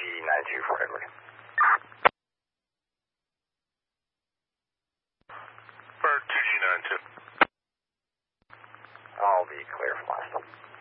2G92 for Edward. Bird 2G92. I'll be clear from last.